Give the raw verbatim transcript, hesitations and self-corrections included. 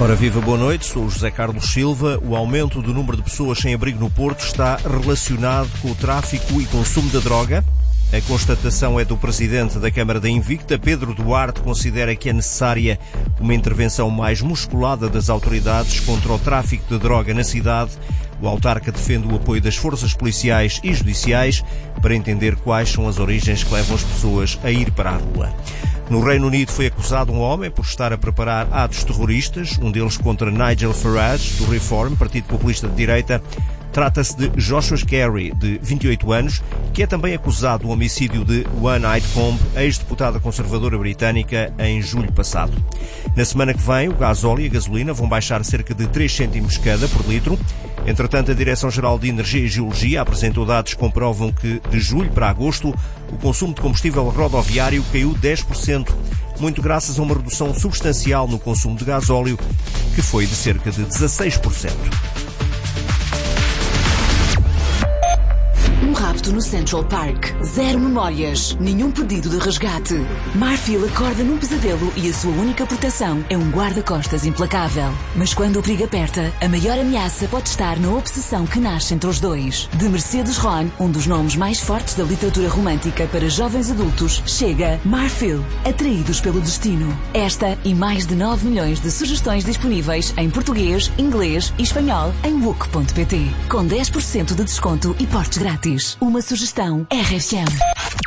Ora, viva, boa noite, sou o José Carlos Silva. O aumento do número de pessoas sem abrigo no Porto está relacionado com o tráfico e consumo da droga. A constatação é do presidente da Câmara da Invicta. Pedro Duarte considera que é necessária uma intervenção mais musculada das autoridades contra o tráfico de droga na cidade. O autarca defende o apoio das forças policiais e judiciais para entender quais são as origens que levam as pessoas a ir para a rua. No Reino Unido foi acusado um homem por estar a preparar atos terroristas, um deles contra Nigel Farage, do Reform, Partido Populista de Direita. Trata-se de Joshua Carey, de vinte e oito anos, que é também acusado do homicídio de One-Eyed Combe, ex-deputada conservadora britânica, em julho passado. Na semana que vem, o gasóleo e a gasolina vão baixar cerca de três cêntimos cada por litro. Entretanto, a Direção-Geral de Energia e Geologia apresentou dados que comprovam que, de julho para agosto, o consumo de combustível rodoviário caiu dez por cento, muito graças a uma redução substancial no consumo de gasóleo, que foi de cerca de dezasseis por cento. Um rapto no Central Park. Zero memórias. Nenhum pedido de resgate. Marfil acorda num pesadelo e a sua única proteção é um guarda-costas implacável. Mas quando o perigo aperta, a maior ameaça pode estar na obsessão que nasce entre os dois. De Mercedes Ron, um dos nomes mais fortes da literatura romântica para jovens adultos, chega Marfil, Atraídos pelo Destino. Esta e mais de nove milhões de sugestões disponíveis em português, inglês e espanhol em wook ponto pt. Com dez por cento de desconto e portes grátis. Uma sugestão R F M.